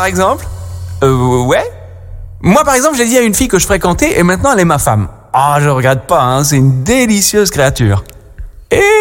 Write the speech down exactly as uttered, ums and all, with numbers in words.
par exemple? Euh, ouais. Moi, par exemple, j'ai dit à une fille que je fréquentais et maintenant elle est ma femme. Ah, je regrette pas, hein, c'est une délicieuse créature. Et